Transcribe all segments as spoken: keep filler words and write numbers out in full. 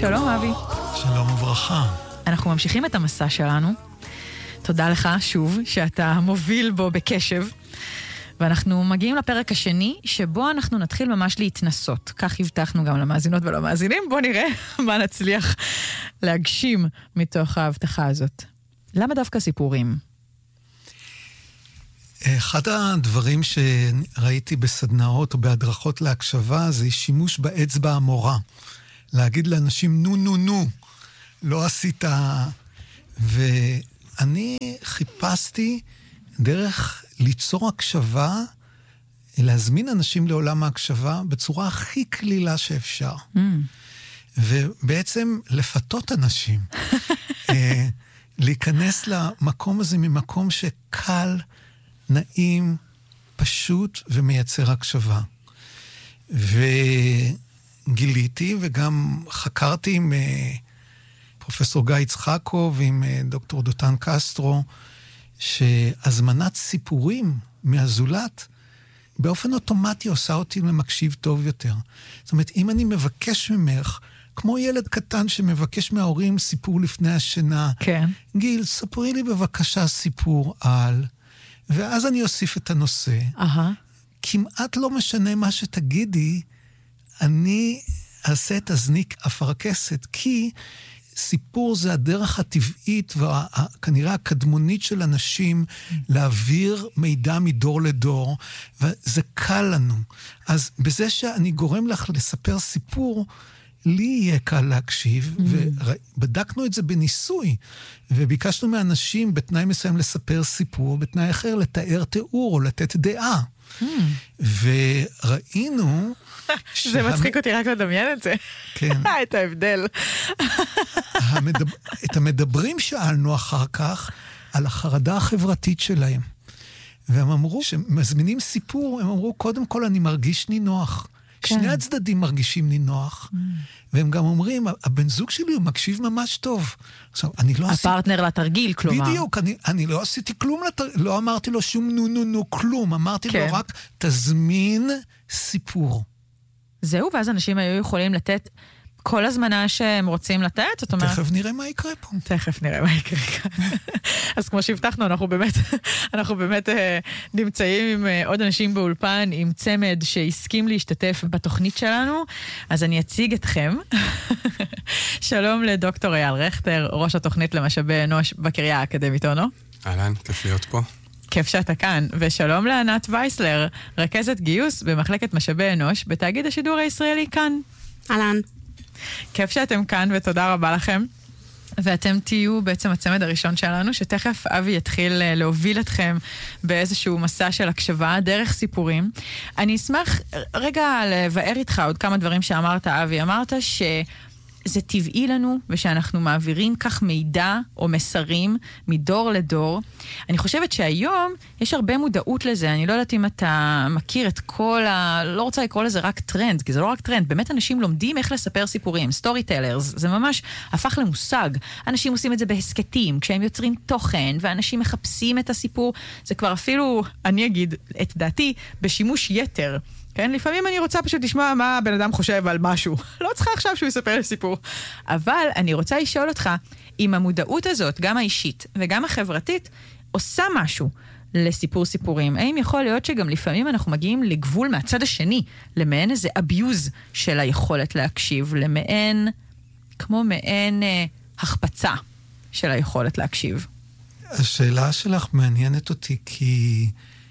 שלום אבי. שלום וברכה. אנחנו ממשיכים את המסע שלנו. תודה לך שוב שאתה מוביל בו בקשב. ואנחנו מגיעים לפרק השני, שבו אנחנו נתחיל ממש להתנסות. כך הבטחנו גם למאזינות ולמאזינים. בוא נראה מה נצליח להגשים מתוך ההבטחה הזאת. למה דווקא סיפורים? אחד הדברים שראיתי בסדנאות או בהדרכות להקשבה, זה שימוש באצבע המורה. להגיד לאנשים, נו, נו, נו, לא עשית. ואני חיפשתי דרך ליצור הקשבה, להזמין אנשים לעולם ההקשבה בצורה הכי כלילה שאפשר. Mm. ובעצם לפתות אנשים. להיכנס למקום הזה ממקום שקל, נעים, פשוט ומייצר הקשבה. וגיליתי וגם חקרתי עם פרופסור גיא יצחקוב ועם דוקטור דותן קסטרו, שהזמנת סיפורים מהזולת באופן אוטומטי עושה אותי למקשיב טוב יותר. זאת אומרת, אם אני מבקש ממך, כמו ילד קטן שמבקש מההורים סיפור לפני השינה, כן. גיל, ספרי לי בבקשה סיפור על, ואז אני אוסיף את הנושא. Uh-huh. כמעט לא משנה מה שתגידי, אני אעשה את הזניק אפרקסת, כי סיפור זה הדרך הטבעית וכנראה הקדמונית של אנשים להעביר מידע מדור לדור, וזה קל לנו. אז בזה שאני גורם לך לספר סיפור, לי יהיה קל להקשיב, mm. ובדקנו את זה בניסוי, וביקשנו מאנשים בתנאי מסוים לספר סיפור, בתנאי אחר לתאר תיאור או לתת דעה. Mm. וראינו... זה מצחיק אותי רק לדמיין את זה. כן. את ההבדל. המדבר... את המדברים שאלנו אחר כך על החרדה החברתית שלהם. והם אמרו, שמזמינים סיפור, הם אמרו, קודם כל אני מרגיש נינוח. כן. שני הצדדים מרגישים נינוח, mm. והם גם אומרים, הבן זוג שלי הוא מקשיב ממש טוב. עכשיו, אני לא הפרטנר עשי... לתרגיל, כלומר. בדיוק, אני, אני לא עשיתי כלום לתרגיל, לא אמרתי לו שום נו נו נו כלום, אמרתי כן. לו רק, תזמין סיפור. זהו, ואז אנשים היו יכולים לתת כל הזמנה שהם רוצים לתת, זאת אומרת... תכף נראה מה יקרה פה. תכף נראה מה יקרה כאן. אז כמו שהבטחנו, אנחנו באמת, אנחנו באמת נמצאים עם עוד אנשים באולפן, עם צמד שהסכים להשתתף בתוכנית שלנו, אז אני אציג אתכם. שלום לדוקטור אייל רכטר, ראש התוכנית למשאבי אנוש בקריה האקדמית אונו. אהלן, כיף להיות פה. כיף שאתה כאן, ושלום לענת וייסלר, רכזת גיוס במחלקת משאבי אנוש בתאגיד השידור הישראלי כאן. אהלן. כיף שאתם כאן ותודה רבה לכם. ואתם תהיו בעצם הצמד הראשון שלנו, שתכף אבי יתחיל להוביל אתכם באיזשהו מסע של הקשבה, דרך סיפורים. אני אשמח רגע לבאר איתך עוד כמה דברים שאמרת, אבי. אמרת ש... זה טבעי לנו, ושאנחנו מעבירים כך מידע או מסרים מדור לדור. אני חושבת שהיום יש הרבה מודעות לזה. אני לא יודעת אם אתה מכיר את כל ה... לא רוצה לקרוא לזה רק טרנד, כי זה לא רק טרנד. באמת אנשים לומדים איך לספר סיפורים. סטורי טיילרס, זה ממש הפך למושג. אנשים עושים את זה בהסקטים, כשהם יוצרים תוכן, ואנשים מחפשים את הסיפור. זה כבר אפילו, אני אגיד את דעתי, בשימוש יתר. כן, לפעמים אני רוצה פשוט לשמוע מה הבן אדם חושב על משהו. לא צריכה עכשיו שהוא יספר לי סיפור. אבל אני רוצה לשאול אותך, אם המודעות הזאת, גם האישית וגם החברתית, עושה משהו לסיפור סיפורים, האם יכול להיות שגם לפעמים אנחנו מגיעים לגבול מהצד השני, למעין איזה אביוז של היכולת להקשיב, למעין, כמו מעין אה, החפצה של היכולת להקשיב? השאלה שלך מעניינת אותי, כי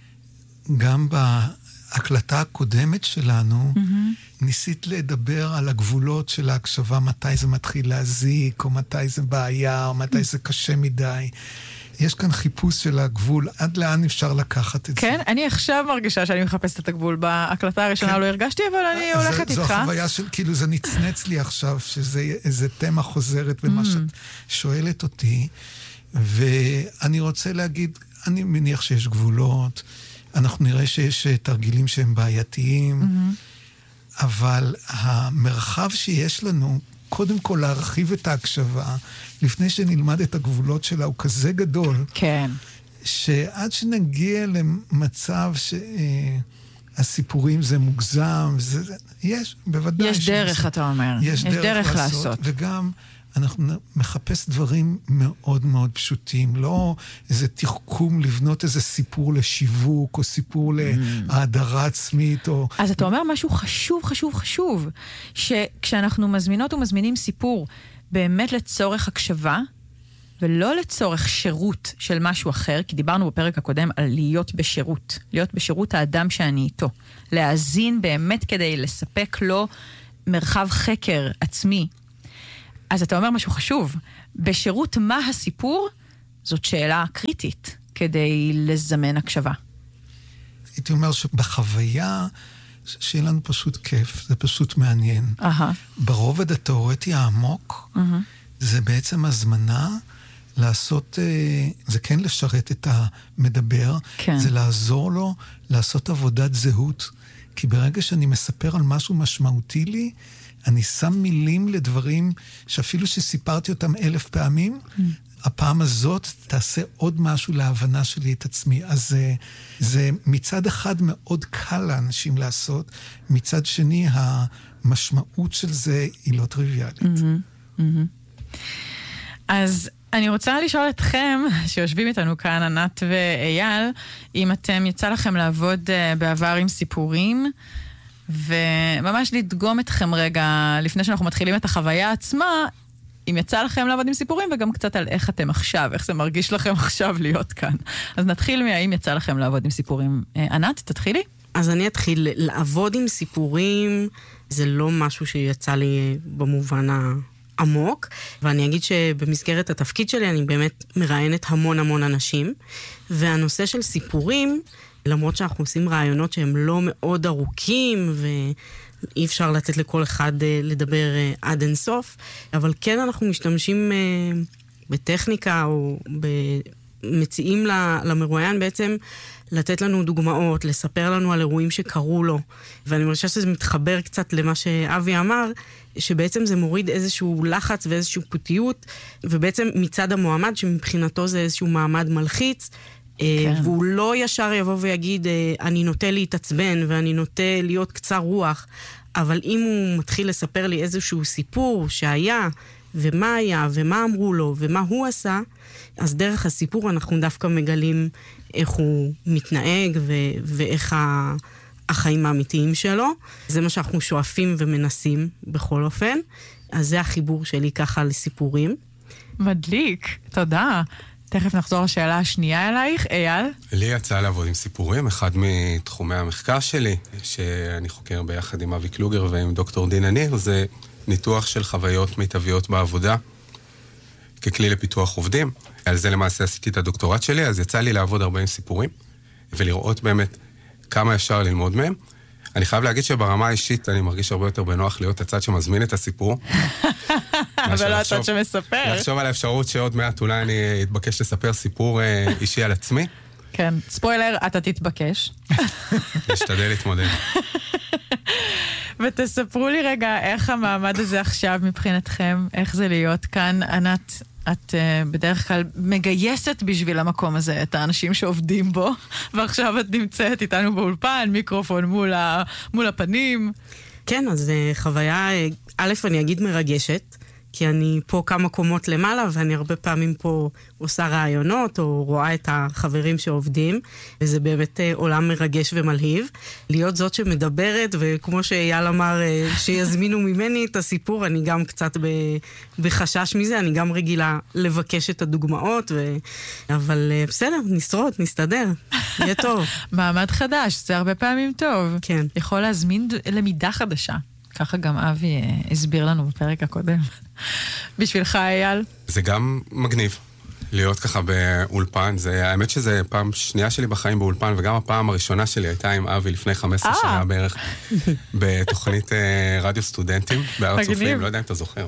גם ב... ההקלטה הקודמת שלנו, mm-hmm. ניסית לדבר על הגבולות של ההקשבה, מתי זה מתחיל להזיק, או מתי זה בעיה, או מתי mm-hmm. זה קשה מדי. יש כאן חיפוש של הגבול, עד לאן אפשר לקחת את כן, זה. כן, אני עכשיו מרגישה שאני מחפשת את הגבול. בהקלטה הראשונה כן. לא הרגשתי, אבל אני הולכת זה, איתך. זו החוויה של, כאילו זה נצנץ לי עכשיו, שזה איזה תמה חוזרת במה mm-hmm. שאת שואלת אותי, ואני רוצה להגיד, אני מניח שיש גבולות, אנחנו נראה שיש תרגילים שהם בעייתיים, mm-hmm. אבל המרחב שיש לנו, קודם כל להרחיב את ההקשבה, לפני שנלמד את הגבולות שלה, הוא כזה גדול, כן. שעד שנגיע למצב הסיפורים זה מוגזם, זה, זה, יש, בוודאי. יש דרך, שזה, אתה אומר. יש, יש דרך, דרך לעשות. לעשות. וגם אנחנו מחפש דברים מאוד מאוד פשוטים, לא איזה תחכום לבנות איזה סיפור לשיווק, או סיפור להאדרה עצמית, או... אז אתה אומר משהו חשוב, חשוב, חשוב, שכשאנחנו מזמינות ומזמינים סיפור באמת לצורך הקשבה, ולא לצורך שירות של משהו אחר, כי דיברנו בפרק הקודם על להיות בשירות, להיות בשירות האדם שאני איתו, להאזין באמת כדי לספק לו מרחב חקר עצמי. אז אתה אומר משהו חשוב, בשירות מה הסיפור? זאת שאלה קריטית כדי לזמן הקשבה. הייתי אומר שבחוויה שיהיה לנו פשוט כיף, זה פשוט מעניין. Uh-huh. ברובד התיאורטי העמוק, uh-huh. זה בעצם הזמנה לעשות, זה כן לשרת את המדבר, כן. זה לעזור לו לעשות עבודת זהות. כי ברגע שאני מספר על משהו משמעותי לי, אני שם מילים לדברים שאפילו שסיפרתי אותם אלף פעמים, mm. הפעם הזאת תעשה עוד משהו להבנה שלי את עצמי. אז זה, זה מצד אחד מאוד קל לאנשים לעשות, מצד שני המשמעות של זה היא לא טריוויאלית. Mm-hmm, mm-hmm. אז אני רוצה לשאול אתכם, שיושבים איתנו כאן, ענת ואייל, אם אתם יצא לכם לעבוד בעבר עם סיפורים, וממש לדגום אתכם רגע, לפני שאנחנו מתחילים את החוויה עצמה, אם יצא לכם לעבוד עם סיפורים, וגם קצת על איך אתם עכשיו, איך זה מרגיש לכם עכשיו להיות כאן. אז נתחיל מהאם יצא לכם לעבוד עם סיפורים. ענת, תתחילי? אז אני אתחיל. לעבוד עם סיפורים, זה לא משהו שיצא לי במובן העמוק, ואני אגיד שבמסגרת התפקיד שלי, אני באמת מראיינת המון המון אנשים, והנושא של סיפורים, למרות שאנחנו עושים רעיונות שהם לא מאוד ארוכים, ואי אפשר לתת לכל אחד לדבר עד אינסוף, אבל כן אנחנו משתמשים בטכניקה, או מציעים למרואיין בעצם לתת לנו דוגמאות, לספר לנו על אירועים שקרו לו, ואני מרגישה שזה מתחבר קצת למה שאבי אמר, שבעצם זה מוריד איזשהו לחץ ואיזשהו פוטיות, ובעצם מצד המועמד, שמבחינתו זה איזשהו מעמד מלחיץ, כן. והוא לא ישר יבוא ויגיד, אני נוטה להתעצבן, ואני נוטה להיות קצר רוח, אבל אם הוא מתחיל לספר לי איזשהו סיפור שהיה, ומה היה, ומה אמרו לו, ומה הוא עשה, אז דרך הסיפור אנחנו דווקא מגלים איך הוא מתנהג, ו- ואיך ה- החיים האמיתיים שלו. זה מה שאנחנו שואפים ומנסים בכל אופן. אז זה החיבור שלי ככה לסיפורים. מדליק, תודה. תכף נחזור לשאלה השנייה אלייך. אייל? לי יצא לעבוד עם סיפורים, אחד מתחומי המחקר שלי, שאני חוקר ביחד עם אבי קלוגר ועם דוקטור דינה ניר, זה ניתוח של חוויות מיטביות בעבודה, ככלי לפיתוח עובדים. על זה למעשה עשיתי את הדוקטורט שלי, אז יצא לי לעבוד הרבה עם סיפורים, ולראות באמת כמה אפשר ללמוד מהם. אני חייב להגיד שברמה האישית אני מרגיש הרבה יותר בנוח להיות הצד שמזמין את הסיפור. ולא הצד שמספר. לחשוב על האפשרות שעוד מעט אולי אני אתבקש לספר סיפור אישי על עצמי. כן, ספוילר, אתה תתבקש. נשתדל להתמודד. ותספרו לי רגע איך המעמד הזה עכשיו מבחינתכם, איך זה להיות כאן. ענת, את uh, בדרך כלל מגייסת בשביל המקום הזה את האנשים שעובדים בו, ועכשיו את נמצאת איתנו באולפן, מיקרופון מול, ה, מול הפנים. כן, אז uh, חוויה, א', אני אגיד מרגשת, כי אני פה כמה קומות למעלה, ואני הרבה פעמים פה עושה רעיונות, או רואה את החברים שעובדים, וזה באמת עולם מרגש ומלהיב. להיות זאת שמדברת, וכמו שאייל אמר, שיזמינו ממני את הסיפור, אני גם קצת בחשש מזה, אני גם רגילה לבקש את הדוגמאות, ו... אבל בסדר, נשרוד, נסתדר, יהיה טוב. מעמד חדש, זה הרבה פעמים טוב. כן. יכול להזמין למידה חדשה. ככה גם אבי הסביר לנו בפרק הקודם. בשבילך, אייל? זה גם מגניב להיות ככה באולפן. זה, האמת שזה פעם שנייה שלי בחיים באולפן, וגם הפעם הראשונה שלי הייתה עם אבי לפני חמש עשרה שנה בערך, בתוכנית רדיו סטודנטים בארץ צופים, לא יודע אם אתה זוכר.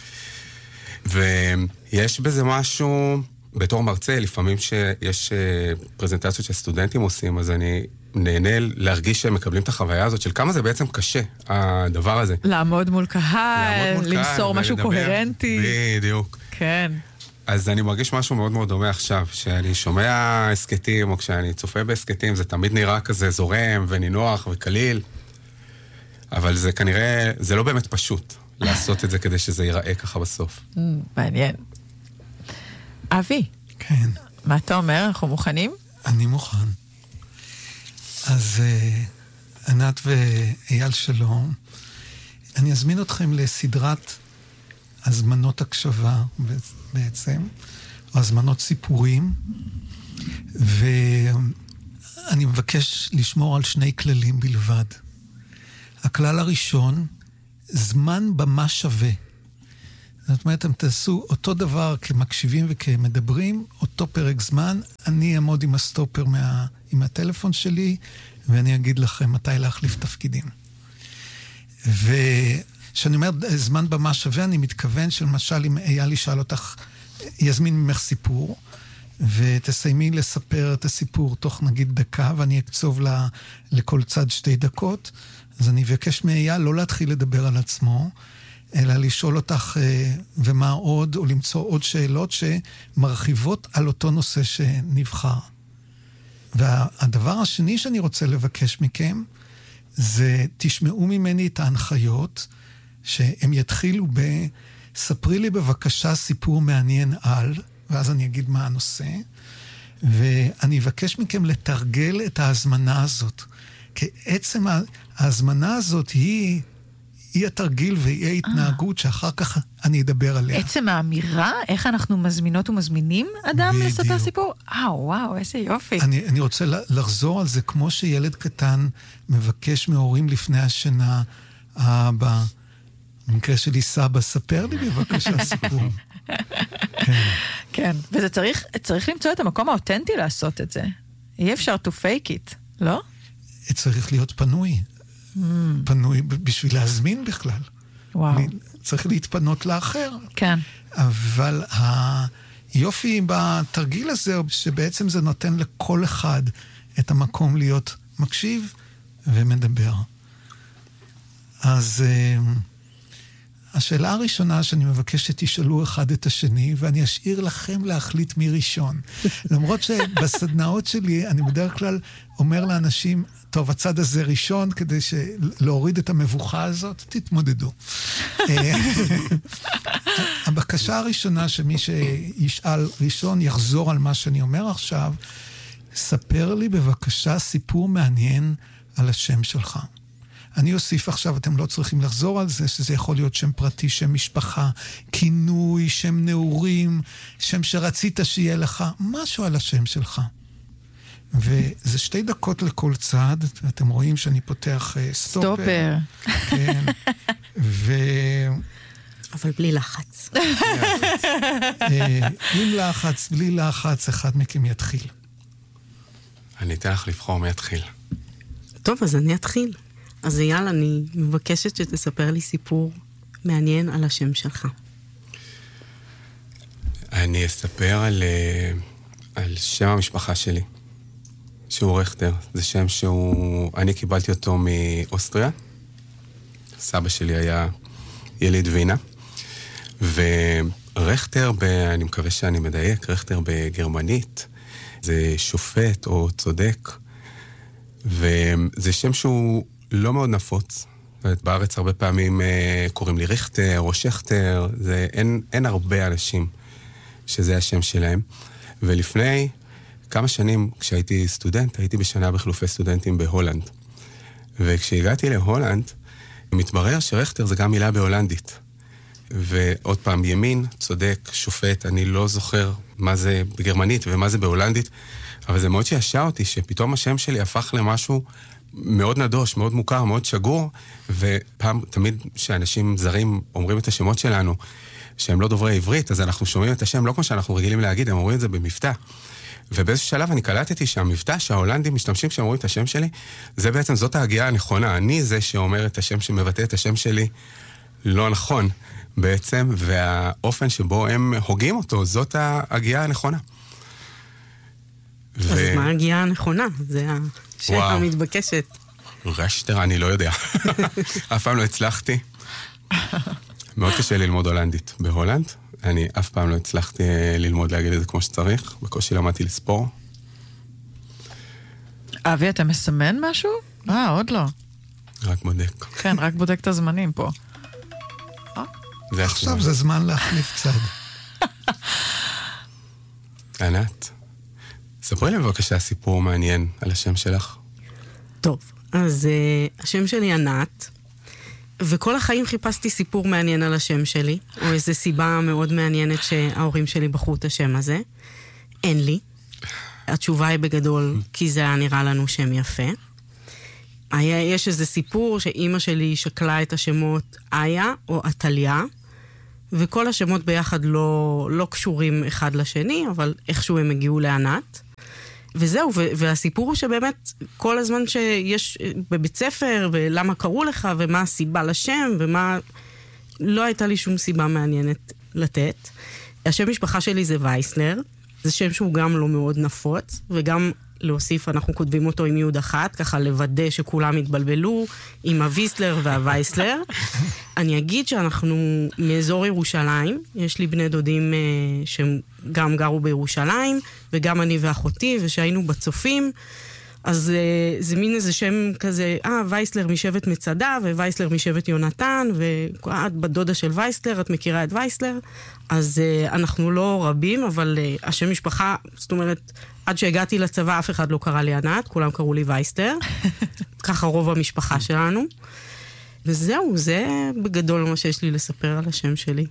ויש בזה משהו, בתור מרצה, לפעמים שיש פרזנטציות שסטודנטים עושים, אז אני נהנה להרגיש שהם מקבלים את החוויה הזאת של כמה זה בעצם קשה, הדבר הזה. לעמוד מול קהל, למסור משהו קוהרנטי. בדיוק. כן. אז אני מרגיש משהו מאוד מאוד דומה עכשיו, שאני שומע הסקטים, או כשאני צופה בהסקטים, זה תמיד נראה כזה זורם ונינוח וקליל, אבל זה כנראה, זה לא באמת פשוט לעשות את זה כדי שזה ייראה ככה בסוף. מעניין. אבי. כן. מה אתה אומר? אנחנו מוכנים? אני מוכן. אז uh, ענת ואייל שלום, אני אזמין אתכם לסדרת הזמנות הקשבה בעצם, או הזמנות סיפורים, ואני מבקש לשמור על שני כללים בלבד. הכלל הראשון, זמן במה שווה. זאת אומרת, אתם תעשו אותו דבר כמקשיבים וכמדברים, אותו פרק זמן, אני אעמוד עם הסטופר מה, עם הטלפון שלי, ואני אגיד לכם מתי להחליף תפקידים. וכשאני אומר זמן במה שווה, אני מתכוון שלמשל אם אייל ישאל אותך, יזמין ממך סיפור, ותסיימי לספר את הסיפור תוך נגיד דקה, ואני אקצוב לה, לכל צד שתי דקות, אז אני אבקש מאייל לא להתחיל לדבר על עצמו, אלא לשאול אותך ומה עוד, או למצוא עוד שאלות שמרחיבות על אותו נושא שנבחר. והדבר השני שאני רוצה לבקש מכם, זה תשמעו ממני את ההנחיות, שהם יתחילו ב... ספרי לי בבקשה סיפור מעניין על, ואז אני אגיד מה הנושא, ואני אבקש מכם לתרגל את ההזמנה הזאת. כי עצם ההזמנה הזאת היא... היא התרגיל והיא ההתנהגות שאחר כך אני אדבר עליה. עצם האמירה, איך אנחנו מזמינות ומזמינים אדם לספר סיפור? אה, וואו, איזה יופי. אני, אני רוצה לחזור על זה, כמו שילד קטן מבקש מהורים לפני השינה, האבא, במקרה שלי סבא, ספר לי בבקשה סיפור. כן. כן, וזה צריך, צריך למצוא את המקום האותנטי לעשות את זה. אי אפשר to fake it, לא? צריך להיות פנוי. פנוי בשביל להזמין בכלל. וואו. צריך להתפנות לאחר. כן. אבל היופי בתרגיל הזה, שבעצם זה נותן לכל אחד את המקום להיות מקשיב ומדבר. אז השאלה הראשונה שאני מבקש שתשאלו אחד את השני, ואני אשאיר לכם להחליט מי ראשון. למרות שבסדנאות שלי אני בדרך כלל אומר לאנשים, טוב, הצד הזה ראשון, כדי להוריד את המבוכה הזאת, תתמודדו. הבקשה הראשונה שמי שישאל ראשון יחזור על מה שאני אומר עכשיו, ספר לי בבקשה סיפור מעניין על השם שלך. אני אוסיף עכשיו, אתם לא צריכים לחזור על זה, שזה יכול להיות שם פרטי, שם משפחה, כינוי, שם נעורים, שם שרצית שיהיה לך, משהו על השם שלך. וזה שתי דקות לכל צד, ואתם רואים שאני פותח uh, סטופר. סטופר. כן. ו... אבל בלי לחץ. עם לחץ, בלי לחץ, אחד מכם יתחיל. אני אתן לך לבחור מי יתחיל. טוב, אז אני אתחיל. אז אייל, אני מבקשת שתספר לי סיפור מעניין על השם שלך. אני אספר על, על שם המשפחה שלי, שהוא רכטר. זה שם שהוא... אני קיבלתי אותו מאוסטריה. סבא שלי היה יליד וינה. ורכטר, ב, אני מקווה שאני מדייק, רכטר בגרמנית, זה שופט או צודק. וזה שם שהוא לא מאוד נפוץ. בארץ הרבה פעמים קוראים לי ריכטר או שכטר. זה, אין, אין הרבה אנשים שזה השם שלהם. ולפני כמה שנים, כשהייתי סטודנט, הייתי בשנה בחילופי סטודנטים בהולנד. וכשהגעתי להולנד, מתברר שריכטר זה גם מילה בהולנדית. ועוד פעם, ימין, צודק, שופט, אני לא זוכר מה זה בגרמנית ומה זה בהולנדית, אבל זה מאוד שישע אותי, שפתאום השם שלי הפך למשהו מאוד נדוש, מאוד מוכר, מאוד שגור, ופעם, תמיד שאנשים זרים אומרים את השמות שלנו, שהם לא דוברי עברית, אז אנחנו שומעים את השם, לא כמו שאנחנו רגילים להגיד, הם אומרים את זה במבטא. ובאיזשהו שלב אני קלטתי שהמבטא שההולנדים משתמשים כשהם אומרים את השם שלי, זה בעצם זאת ההגיעה הנכונה. אני זה שאומר את השם, שמבטא את השם שלי, לא נכון בעצם, והאופן שבו הם הוגים אותו, זאת ההגיעה הנכונה. אז ו... מה ההגיעה הנכונה? זה השאלה המתבקשת. רשטר, אני לא יודע. אף פעם לא הצלחתי. מאוד קשה ללמוד הולנדית בהולנד. אני אף פעם לא הצלחתי ללמוד להגיד את זה כמו שצריך, בקושי למדתי לספור. אבי, אתה מסמן משהו? אה, עוד לא. רק בודק. כן, רק בודק את הזמנים פה. עכשיו זה זמן להחליף צד. ענת, ספרי לי בבקשה סיפור מעניין על השם שלך. טוב, אז uh, השם שלי ענת, וכל החיים חיפשתי סיפור מעניין על השם שלי, או איזו סיבה מאוד מעניינת שההורים שלי בחרו את השם הזה. אין לי. התשובה היא בגדול, כי זה היה נראה לנו שם יפה. היה, יש איזה סיפור שאימא שלי שקלה את השמות איה או עתליה, וכל השמות ביחד לא, לא קשורים אחד לשני, אבל איכשהו הם הגיעו לענת. וזהו, והסיפור הוא שבאמת כל הזמן שיש בבית ספר, ולמה קראו לך, ומה הסיבה לשם, ומה... לא הייתה לי שום סיבה מעניינת לתת. השם משפחה שלי זה וייסלר, זה שם שהוא גם לא מאוד נפוץ, וגם להוסיף, אנחנו כותבים אותו עם יוד אחת, ככה לוודא שכולם התבלבלו, עם הוויסלר והווייסלר. אני אגיד שאנחנו מאזור ירושלים, יש לי בני דודים uh, שהם גם גרו בירושלים, וגם אני ואחותי, ושהיינו בצופים, אז uh, זה מין איזה שם כזה, אה, וייסלר משבט מצדה, ווייסלר משבט יונתן, ואת בדודה של וייסלר, את מכירה את וייסלר, אז uh, אנחנו לא רבים, אבל uh, השם משפחה, זאת אומרת, עד שהגעתי לצבא אף אחד לא קרא לי ענת, כולם קראו לי וייסלר, ככה רוב המשפחה שלנו, וזהו, זה בגדול מה שיש לי לספר על השם שלי.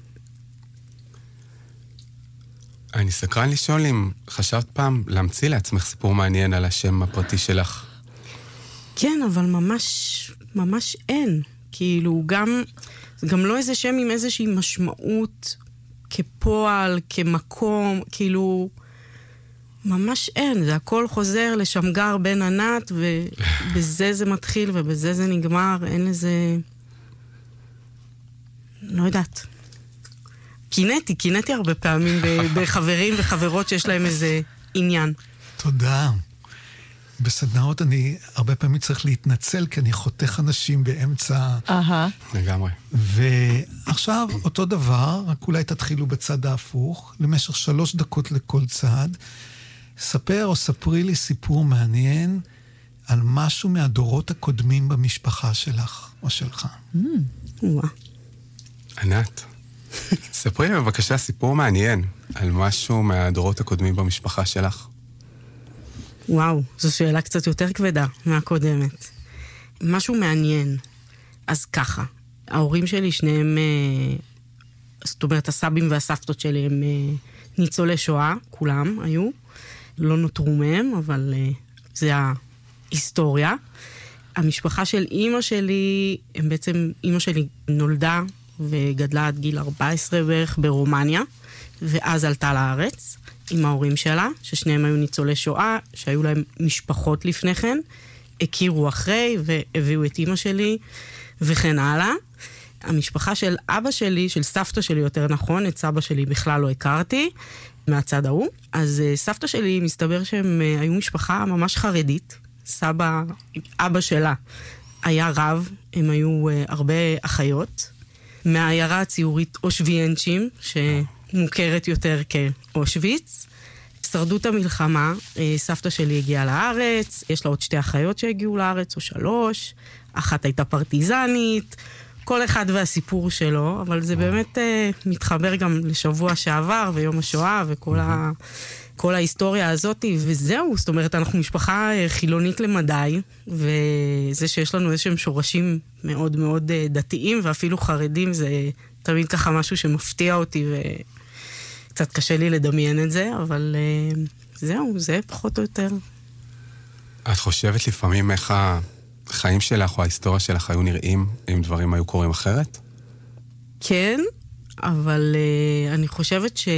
אני סקרן לשאול אם חשבת פעם להמציא לעצמך סיפור מעניין על השם הפרטי שלך. כן, אבל ממש, ממש אין. כאילו, גם, גם לא איזה שם עם איזושהי משמעות כפועל, כמקום, כאילו, ממש אין. זה הכל חוזר לשמגר בן ענת, ובזה זה מתחיל ובזה זה נגמר. אין לזה... לא יודעת. קינאתי, קינאתי הרבה פעמים בחברים וחברות שיש להם איזה עניין. תודה. בסדנאות אני הרבה פעמים צריך להתנצל, כי אני חותך אנשים באמצע... אהה. לגמרי. ועכשיו אותו דבר, רק אולי תתחילו בצד ההפוך, למשך שלוש דקות לכל צד. ספר או ספרי לי סיפור מעניין על משהו מהדורות הקודמים במשפחה שלך או שלך. וואו. ענת, ספרי לי בבקשה סיפור מעניין על משהו מהדורות הקודמים במשפחה שלך. וואו, זו שאלה קצת יותר כבדה מהקודמת. משהו מעניין. אז ככה, ההורים שלי שניהם, זאת אומרת, הסבים והסבתות שלי הם ניצולי שואה, כולם היו. לא נותרו מהם, אבל זה ההיסטוריה. המשפחה של אימא שלי, הם בעצם, אימא שלי נולדה וגדלה עד גיל ארבע עשרה בערך ברומניה, ואז עלתה לארץ עם ההורים שלה, ששניהם היו ניצולי שואה, שהיו להם משפחות לפני כן, הכירו אחרי והביאו את אימא שלי וכן הלאה. המשפחה של אבא שלי, של סבתא שלי יותר נכון, את סבא שלי בכלל לא הכרתי, מהצד ההוא. אז סבתא שלי מסתבר שהם היו משפחה ממש חרדית. סבא, אבא שלה היה רב, הם היו הרבה אחיות. מהעיירה הציורית אושוויינצ'ים, שמוכרת יותר כאושוויץ. שרדות המלחמה, סבתא שלי הגיעה לארץ, יש לה עוד שתי אחיות שהגיעו לארץ, או שלוש, אחת הייתה פרטיזנית, כל אחד והסיפור שלו, אבל זה באמת uh, מתחבר גם לשבוע שעבר, ויום השואה, וכל ה... כל ההיסטוריה הזאת, וזהו, זאת אומרת, אנחנו משפחה חילונית למדי, וזה שיש לנו איזשהם שורשים מאוד מאוד דתיים, ואפילו חרדים, זה תמיד ככה משהו שמפתיע אותי, וקצת קשה לי לדמיין את זה, אבל זהו, זה פחות או יותר. את חושבת לפעמים איך החיים שלך או ההיסטוריה שלך היו נראים, אם דברים היו קורים אחרת? כן, אבל אני חושבת ש...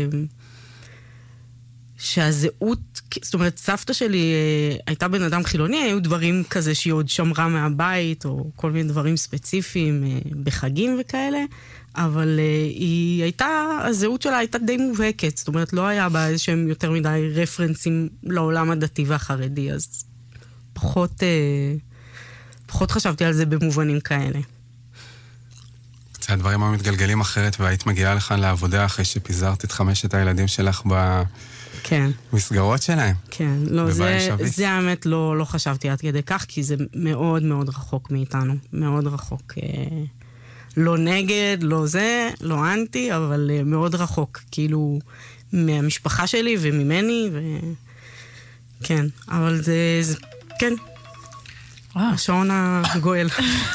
שהזהות, זאת אומרת, סבתא שלי הייתה בן אדם חילוני, היו דברים כזה שהיא עוד שמרה מהבית, או כל מיני דברים ספציפיים בחגים וכאלה, אבל היא הייתה, הזהות שלה הייתה די מובהקת, זאת אומרת, לא היה בה איזשהם יותר מדי רפרנסים לעולם הדתי והחרדי, אז פחות, פחות חשבתי על זה במובנים כאלה. הדברים היו מתגלגלים אחרת, והיית מגיעה לכאן לעבודה אחרי שפיזרת את חמשת הילדים שלך במסגרות שלהם. כן, לא, זה, זה האמת לא, לא חשבתי עד כדי כך, כי זה מאוד מאוד רחוק מאיתנו, מאוד רחוק. לא נגד, לא זה, לא אנטי, אבל מאוד רחוק, כאילו, מהמשפחה שלי וממני, ו... כן, אבל זה, זה כן, השעון הגואל.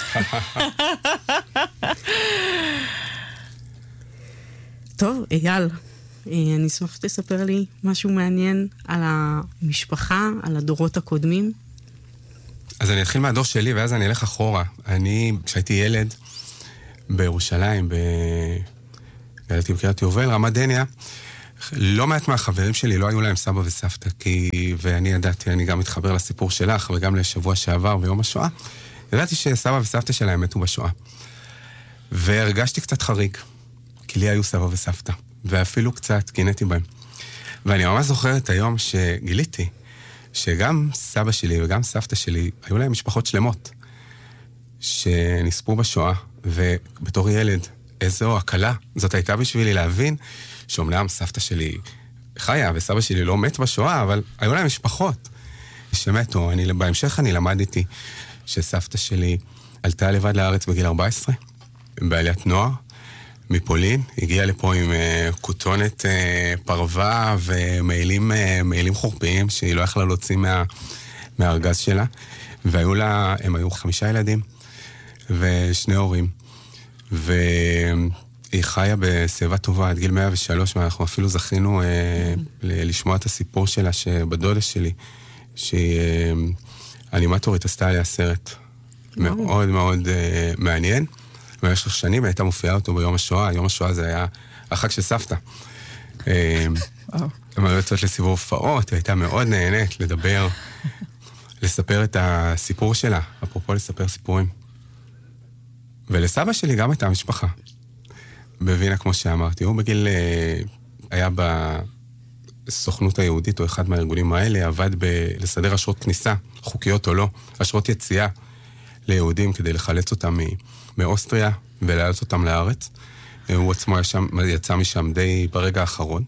טוב, אייל, אני אשמח שתספר לי משהו מעניין על המשפחה, על הדורות הקודמים. אז אני אתחיל מהדור שלי, ואז אני אלך אחורה. אני, כשהייתי ילד בירושלים, גדלתי בקריית יובל, רמת דניה, לא מעט מהחברים שלי לא היו להם סבא וסבתא, כי, ואני ידעתי, אני גם מתחבר לסיפור שלך, וגם לשבוע שעבר ביום השואה, ידעתי שסבא וסבתא שלהם מתו בשואה. והרגשתי קצת חריג, כי לי היו סבא וסבתא, ואפילו קצת קינאתי בהם. ואני ממש זוכר את היום שגיליתי, שגם סבא שלי וגם סבתא שלי, היו להם משפחות שלמות, שנספו בשואה, ובתור ילד, איזו הקלה, זאת הייתה בשבילי להבין, שאומנם סבתא שלי חיה, וסבא שלי לא מת בשואה, אבל היו להם משפחות שמתו. אני, בהמשך אני למדתי שסבתא שלי עלתה לבד לארץ בגיל ארבע עשרה, בעליית נוער, מפולין, הגיעה לפה עם uh, כותונת uh, פרווה ומעילים uh, מעילים חורפיים שהיא לא יכלה להוציא מה, מהארגז שלה, והיו לה, הם היו חמישה ילדים ושני הורים, והיא חיה בשיבה טובה עד גיל מאה ושלוש, ואנחנו אפילו זכינו uh, לשמוע את הסיפור שלה שבדודה שלי, שהיא uh, אנימטורית עשתה עליה סרט מאוד מאוד uh, מעניין, במשך שנים הייתה מופיעה אותו ביום השואה. יום השואה זה היה החג של סבתא. הם היו יוצאות לסיבוב הופעות, הייתה מאוד נהנית לדבר, לספר את הסיפור שלה, אפרופו לספר סיפורים. ולסבא שלי גם הייתה משפחה. בווינה, כמו שאמרתי, הוא בגיל, היה בסוכנות היהודית, או אחד מהארגונים האלה, עבד ב- לסדר אשרות כניסה, חוקיות או לא, אשרות יציאה ליהודים כדי לחלץ אותם מ... מאוסטריה, ולהעלות אותם לארץ. הוא עצמו ישם, יצא משם די ברגע האחרון,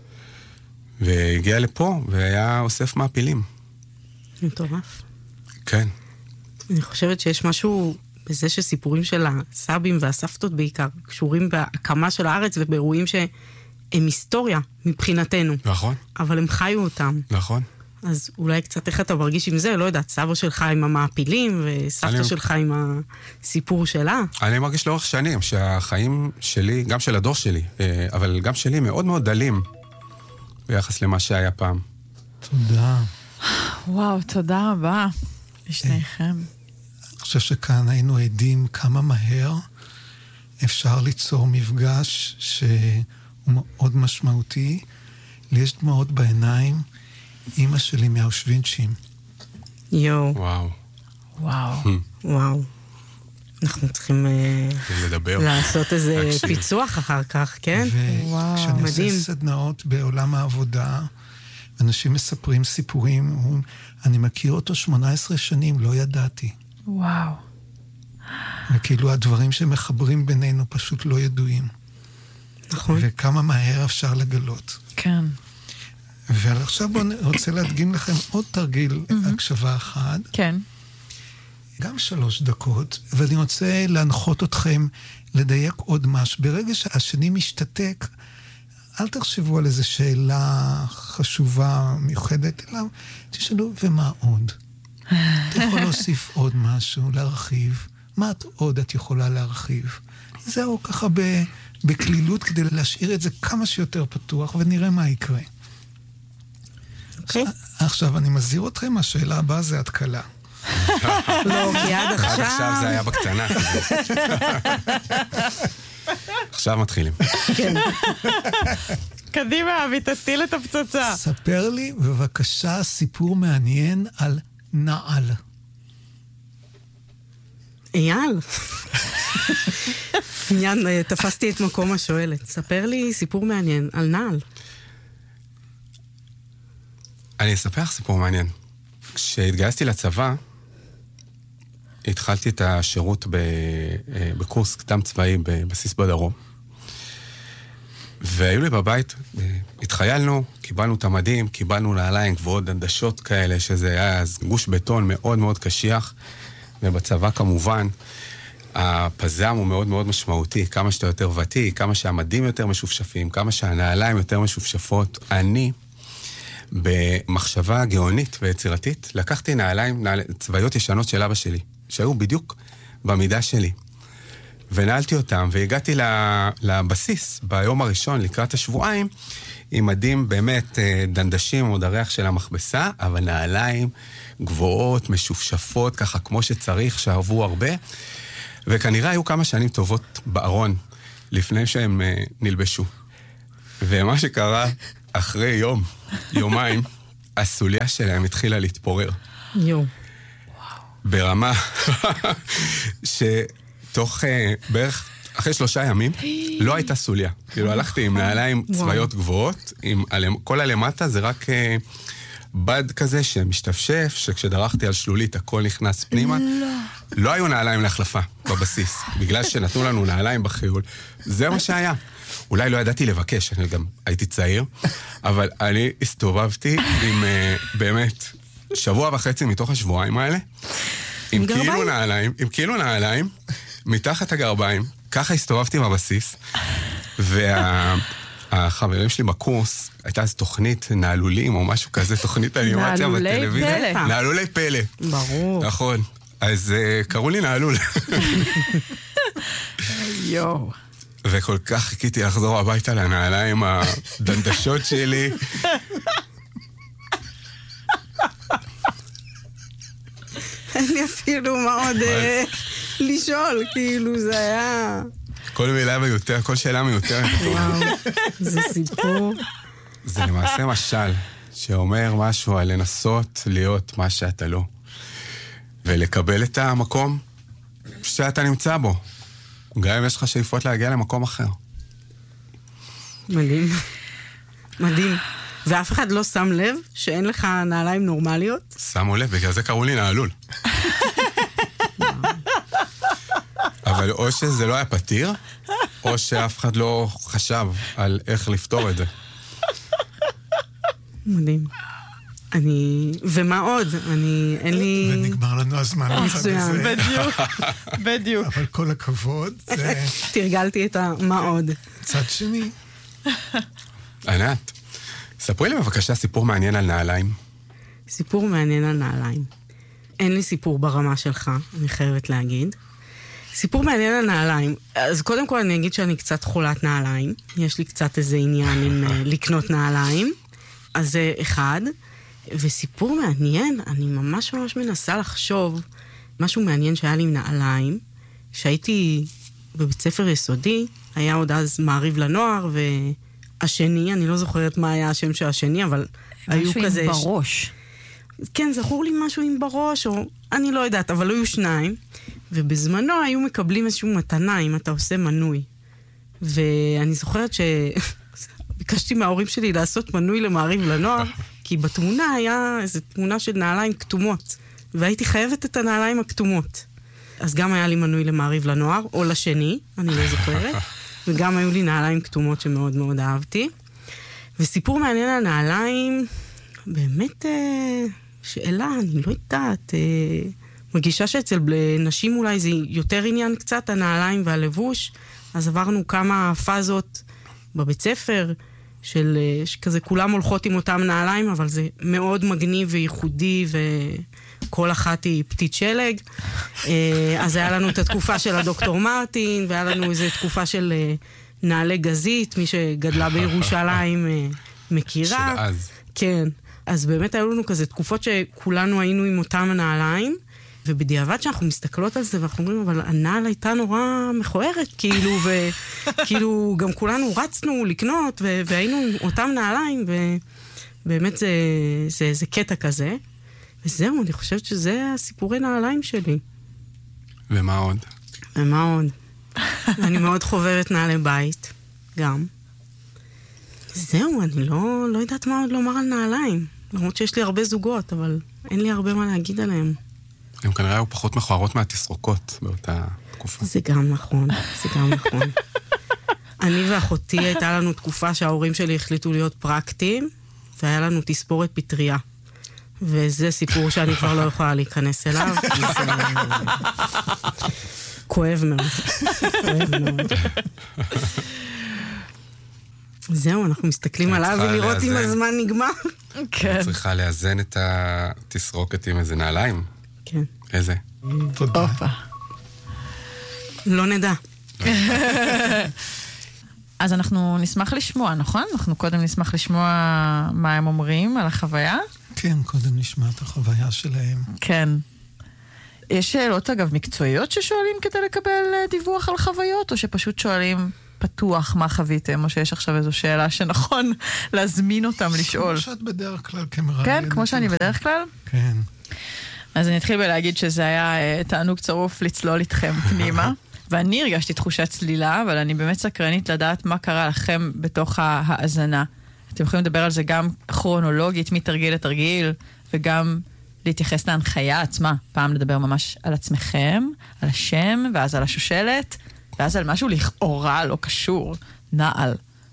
והגיע לפה, והיה אוסף מעפילים. מטורף. כן. אני חושבת שיש משהו בזה שסיפורים של הסבים והסבתות בעיקר, קשורים בהקמה של הארץ, ובאירועים שהם היסטוריה מבחינתנו. נכון. אבל הם חיו אותם. נכון. אז אולי קצת איך אתה מרגיש עם זה, לא יודעת, סבא שלך עם המעפילים, וסבתא אני... שלך עם הסיפור שלה. אני מרגיש לאורך שנים שהחיים שלי, גם של הדור שלי, אבל גם שלי מאוד מאוד דלים, ביחס למה שהיה פעם. תודה. וואו, תודה רבה לשניכם. אני חושב שכאן היינו עדים כמה מהר אפשר ליצור מפגש שהוא מאוד משמעותי. לי יש דמעות בעיניים, אמא שלי מהאושווינצ'ים. יו. וואו. וואו. וואו. אנחנו צריכים לדבר. לעשות איזה פיצוח אחר כך, כן? וכשאני עושה סדנאות בעולם העבודה, אנשים מספרים סיפורים, אני מכיר אותו שמונה עשרה שנים, לא ידעתי. וואו. וכאילו הדברים שמחברים בינינו פשוט לא ידועים. נכון. וכמה מהר אפשר לגלות. כן. ועכשיו בואו רוצה להדגים לכם עוד תרגיל הקשבה אחד. כן. גם שלוש דקות, ואני רוצה להנחות אתכם לדייק עוד משהו. ברגע שהשני משתתק, אל תחשבו על איזו שאלה חשובה, מיוחדת, אלא תשאלו, ומה עוד? אתה יכול להוסיף עוד משהו, להרחיב. מה עוד את יכולה להרחיב? זהו ככה בכלילות כדי להשאיר את זה כמה שיותר פתוח, ונראה מה יקרה. אוקיי. עכשיו, אני מזהיר אתכם, השאלה הבאה זה התקלה. לא, כי עד עכשיו... עד עכשיו זה היה בקטנה. עכשיו מתחילים. כן. קדימה, אבי, תטיל את הפצצה. ספר לי, בבקשה, סיפור מעניין על נעל. אייל. עניין, תפסתי את מקום השואלת. ספר לי סיפור מעניין על נעל. אני אספר לך סיפור מעניין. כשהתגייסתי לצבא, התחלתי את השירות בקורס קדם צבאי בבסיס בדרום. והיו לי בבית, התחיילנו, קיבלנו את המדים, קיבלנו נעליים גבוהות דנדשות כאלה, שזה היה גוש בטון מאוד מאוד קשיח, ובצבא כמובן, הפזם הוא מאוד מאוד משמעותי, כמה שאתה יותר ותיק, כמה שהמדים יותר משופשפים, כמה שהנעליים יותר משופשפות. אני, במחשבה גאונית ויצירתית, לקחתי נעליים, נעל... צבאיות ישנות של אבא שלי, שהיו בדיוק במידה שלי. ונעלתי אותם, והגעתי לבסיס ביום הראשון, לקראת השבועיים, עם מדים באמת דנדשים עוד הריח של המכבסה, אבל נעליים גבוהות, משופשפות, ככה כמו שצריך, שאהבו הרבה, וכנראה היו כמה שנים טובות בארון, לפני שהם נלבשו. ומה שקרה אחרי יום, יומיים, הסוליה שלהם התחילה להתפורר. יו. ברמה שתוך בערך, אחרי שלושה ימים, לא הייתה סוליה. כאילו הלכתי עם נעליים צבאיות גבוהות, עם כל הלמטה זה רק בד כזה שמשתפשף, שכשדרכתי על שלולית הכל נכנס פנימה. לא היו נעליים להחלפה בבסיס, בגלל שנתנו לנו נעליים בחיול. זה מה שהיה. אולי לא ידעתי לבקש, אני גם הייתי צעיר, אבל אני הסתובבתי עם באמת שבוע וחצי מתוך השבועיים האלה, עם כאילו נעליים, עם כאילו נעליים, מתחת הגרביים, ככה הסתובבתי בבסיס, והחברים שלי בקורס, הייתה אז תוכנית נעלולים או משהו כזה, תוכנית אנימציה בטלוויזיה. נעלולי פלא. ברור. נכון. אז קראו לי נעלול. יואו. וכל כך חיכיתי לחזור הביתה לנעליים הדנדשות שלי. אין לי אפילו מה עוד לשאול, כאילו זה היה... כל מילה מיותר, כל שאלה מיותרת. וואו, זה סיפור. זה למעשה משל שאומר משהו על לנסות להיות מה שאתה לא. ולקבל את המקום שאתה נמצא בו. גם אם יש לך שאיפות להגיע למקום אחר. מדהים. מדהים. ואף אחד לא שם לב שאין לך נעליים נורמליות? שמו לב, בגלל זה קראו לי נעלול. אבל או שזה לא היה פתיר, או שאף אחד לא חשב על איך לפתור את זה. מדהים. אני... ומה עוד? אני... אין לי... ונגמר לנו הזמן. מצוין. בדיוק, בדיוק. אבל כל הכבוד, זה... תרגלתי את המה עוד. צד שני. ענת, ספרי לי בבקשה סיפור מעניין על נעליים. סיפור מעניין על נעליים. אין לי סיפור ברמה שלך, אני חייבת להגיד. סיפור מעניין על נעליים. אז קודם כל אני אגיד שאני קצת חולת נעליים. יש לי קצת איזה עניין עם לקנות נעליים. אז זה אחד. וסיפור מעניין, אני ממש ממש מנסה לחשוב משהו מעניין שהיה לי עם נעליים. שהייתי בבית ספר יסודי, היה עוד אז מעריב לנוער, והשני, אני לא זוכרת מה היה השם של השני, אבל היו כזה... משהו עם בראש. כן, זכור לי משהו עם בראש, או אני לא יודעת, אבל היו שניים, ובזמנו היו מקבלים איזשהו מתנה אם אתה עושה מנוי. ואני זוכרת שביקשתי מההורים שלי לעשות מנוי למעריב לנוער, כי בתמונה היה איזו תמונה של נעליים כתומות, והייתי חייבת את הנעליים הכתומות. אז גם היה לי מנוי למעריב לנוער, או לשני, אני לא זוכרת, וגם היו לי נעליים כתומות שמאוד מאוד אהבתי. וסיפור מעניין על נעליים, באמת שאלה, אני לא יודעת, מרגישה שאצל נשים אולי זה יותר עניין קצת, הנעליים והלבוש, אז עברנו כמה פאזות בבית ספר, של כזה כולם הולכות עם אותם נעליים, אבל זה מאוד מגניב וייחודי, וכל אחת היא פתית שלג. אז היה לנו את התקופה של הדוקטור מרטין, והיה לנו איזו תקופה של נעלי גזית, מי שגדלה בירושלים מכירה. של אז. כן. אז באמת היו לנו כזה תקופות שכולנו היינו עם אותם הנעליים, ובדיעבד שאנחנו מסתכלות על זה, ואנחנו אומרים, אבל הנעל הייתה נורא מכוערת, כאילו, וכאילו גם כולנו רצנו לקנות, והיינו עם אותם נעליים, ובאמת זה, זה, זה קטע כזה. וזהו, אני חושבת שזה הסיפורי נעליים שלי. ומה עוד? ומה עוד? אני מאוד חוברת נעלי בית, גם. זהו, אני לא, לא יודעת מה עוד לומר על נעליים. למרות שיש לי הרבה זוגות, אבל אין לי הרבה מה להגיד עליהם. הם כנראה היו פחות מכוערות מהתסרוקות באותה תקופה. זה גם נכון, זה גם נכון. אני ואחותי הייתה לנו תקופה שההורים שלי החליטו להיות פרקטיים, והיה לנו תספורת פטריה. וזה סיפור שאני כבר לא יכולה להיכנס אליו, כי זה כואב מאוד. כואב מאוד. זהו, אנחנו מסתכלים עליו ולראות אם הזמן נגמר. כן. צריכה לאזן את התסרוקת עם איזה נעליים. כן. איזה? תודה. לא נדע. אז אנחנו נשמח לשמוע, נכון? אנחנו קודם נשמח לשמוע מה הם אומרים על החוויה. כן, קודם נשמע את החוויה שלהם. כן. יש שאלות, אגב, מקצועיות ששואלים כדי לקבל דיווח על חוויות, או שפשוט שואלים פתוח מה חוויתם, או שיש עכשיו איזו שאלה שנכון להזמין אותם לשאול. כמו שאת בדרך כלל כמראיינת. כן, כמו שאני בדרך כלל? כן. אז אני אתחיל בלהגיד שזה היה תענוג צרוף לצלול איתכם פנימה, ואני הרגשתי תחושת צלילה, אבל אני באמת סקרנית לדעת מה קרה לכם בתוך ההאזנה. אתם יכולים לדבר על זה גם כרונולוגית, מתרגיל לתרגיל, וגם להתייחס להנחיה עצמה. פעם לדבר ממש על עצמכם, על השם, ואז על השושלת, ואז על משהו לכאורה לא קשור, נעל.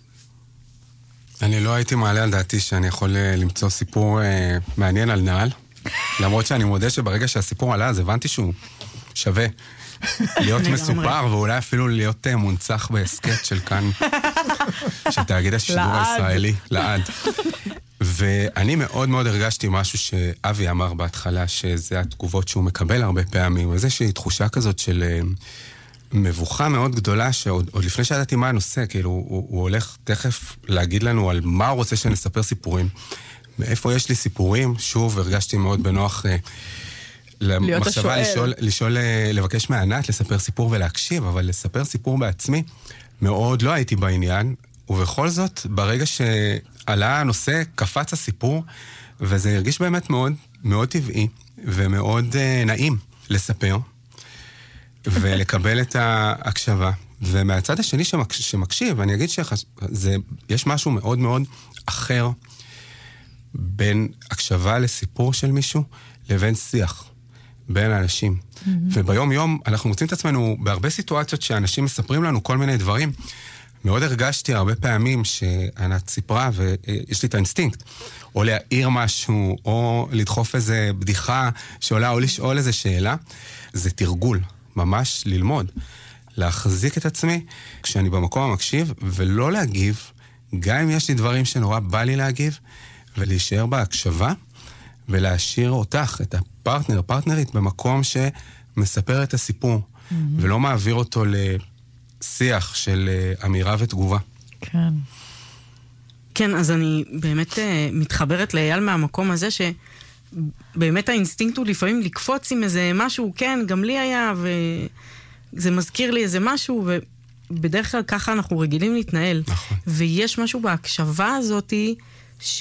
אני לא הייתי מעלה על דעתי שאני יכול למצוא סיפור אה, מעניין על נעל, למרות שאני מודה שברגע שהסיפור עלה, אז הבנתי שהוא שווה להיות מסופר, ואולי אפילו להיות uh, מונצח בהסקט של כאן, של תאגיד השידור הישראלי, לעד. ואני מאוד מאוד הרגשתי משהו שאבי אמר בהתחלה, שזה התגובות שהוא מקבל הרבה פעמים, איזושהי תחושה כזאת של uh, מבוכה מאוד גדולה, שעוד עוד לפני שידעתי מה הנושא, כאילו הוא, הוא הולך תכף להגיד לנו על מה הוא רוצה שנספר סיפורים. מאיפה יש לי סיפורים? שוב, הרגשתי מאוד בנוח... Uh, למחשבה לשאול, לשאול, לבקש מענת, לספר סיפור ולהקשיב, אבל לספר סיפור בעצמי, מאוד לא הייתי בעניין, ובכל זאת, ברגע שעלה הנושא, קפץ הסיפור, וזה הרגיש באמת מאוד, מאוד טבעי, ומאוד uh, נעים לספר, ולקבל את ההקשבה. ומהצד השני שמקש, שמקשיב, אני אגיד שיש משהו מאוד מאוד אחר, בין הקשבה לסיפור של מישהו, לבין שיח. בין האנשים. Mm-hmm. וביום יום אנחנו מוצאים את עצמנו בהרבה סיטואציות שאנשים מספרים לנו כל מיני דברים. מאוד הרגשתי הרבה פעמים שענת סיפרה, ויש לי את האינסטינקט, או להעיר משהו, או לדחוף איזה בדיחה שעולה, או לשאול איזה שאלה. זה תרגול, ממש ללמוד. להחזיק את עצמי כשאני במקום המקשיב, ולא להגיב, גם אם יש לי דברים שנורא בא לי להגיב, ולהישאר בהקשבה, ולהשאיר אותך, את הפרטנר, פרטנרית, במקום שמספר את הסיפור, mm-hmm. ולא מעביר אותו לשיח של אמירה ותגובה. כן. כן, אז אני באמת uh, מתחברת לאייל מהמקום הזה, שבאמת האינסטינקט הוא לפעמים לקפוץ עם איזה משהו, כן, גם לי היה, וזה מזכיר לי איזה משהו, ובדרך כלל ככה אנחנו רגילים להתנהל. נכון. ויש משהו בהקשבה הזאת, ש...